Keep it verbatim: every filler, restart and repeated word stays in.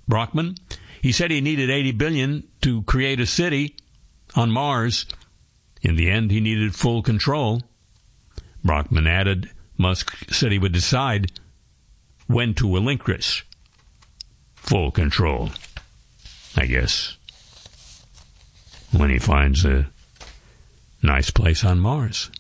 Brockman. He said he needed eighty billion dollars to create a city on Mars. In the end, he needed full control. Brockman added Musk said he would decide when to relinquish full control. I guess when he finds a nice place on Mars.